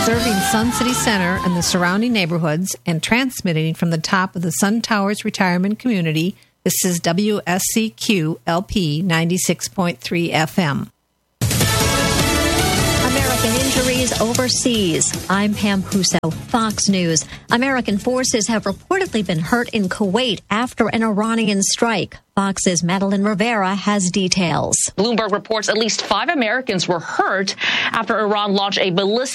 serving Sun City Center and the surrounding neighborhoods and transmitting from the top of the Sun Towers retirement community. This is WSCQ LP 96.3 FM. American injuries overseas. I'm Pam Puso, Fox News. American forces have reportedly been hurt in Kuwait after an Iranian strike. Fox's Madeline Rivera has details. Bloomberg reports at least 5 Americans were hurt after Iran launched a ballistic